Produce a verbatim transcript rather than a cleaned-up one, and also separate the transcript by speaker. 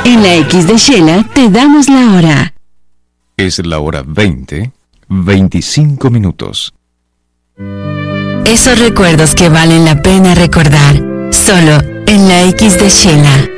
Speaker 1: En la X de Shela te damos la hora.
Speaker 2: Es la hora veinte, veinticinco minutos.
Speaker 1: Esos recuerdos que valen la pena recordar, solo en la X de Shela.